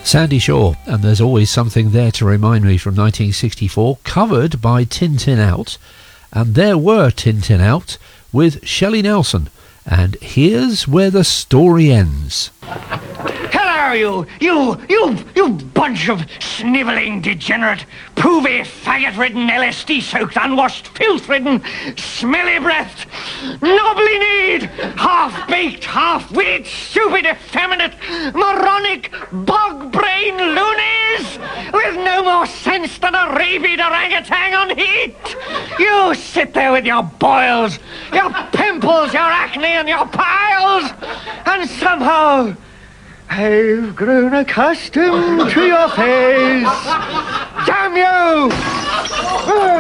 Sandy Shaw, and There's Always Something There to Remind Me from 1964, covered by Tin Tin Out. And there were Tin Tin Out with Shelley Nelson. And here's where the story ends. Hello, you bunch of snivelling, degenerate, poovy, faggot-ridden, LSD-soaked, unwashed, filth-ridden, smelly-breathed, knobbly-kneed, half-baked, half-witted, stupid, effeminate, moronic, bog-brain loonies with no more sense than a rabid orangutan on heat. You sit there with your boils, your pimples, your acne and your piles, and somehow I've grown accustomed to your face. Damn you!